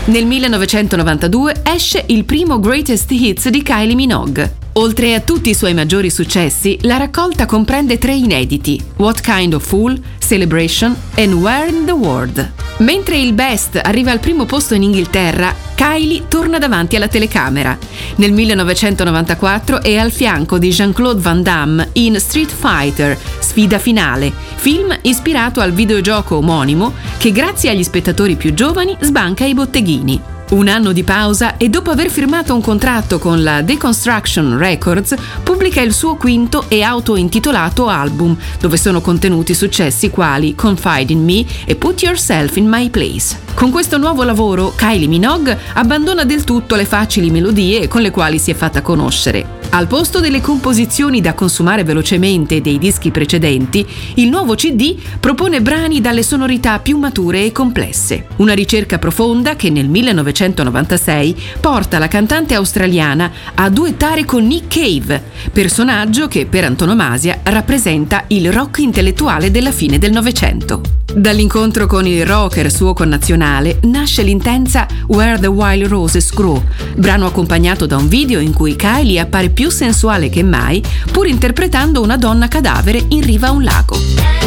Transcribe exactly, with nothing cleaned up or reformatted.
Nel millenovecentonovantadue esce il primo Greatest Hits di Kylie Minogue. Oltre a tutti i suoi maggiori successi, la raccolta comprende tre inediti: What Kind of Fool, Celebration e Where in the World. Mentre il Best arriva al primo posto in Inghilterra, Kylie torna davanti alla telecamera. Nel millenovecentonovantaquattro è al fianco di Jean-Claude Van Damme in Street Fighter, Sfida finale, film ispirato al videogioco omonimo che grazie agli spettatori più giovani sbanca i botteghini. Un anno di pausa e dopo aver firmato un contratto con la Deconstruction Records, pubblica il suo quinto e auto-intitolato album, dove sono contenuti successi quali Confide in Me e Put Yourself in My Place. Con questo nuovo lavoro, Kylie Minogue abbandona del tutto le facili melodie con le quali si è fatta conoscere. Al posto delle composizioni da consumare velocemente dei dischi precedenti, il nuovo C D propone brani dalle sonorità più mature e complesse. Una ricerca profonda che nel millenovecentonovantasei porta la cantante australiana a duettare con Nick Cave, personaggio che per antonomasia rappresenta il rock intellettuale della fine del Novecento. Dall'incontro con il rocker suo connazionale nasce l'intensa Where the Wild Roses Grow, brano accompagnato da un video in cui Kylie appare più sensuale che mai, pur interpretando una donna cadavere in riva a un lago.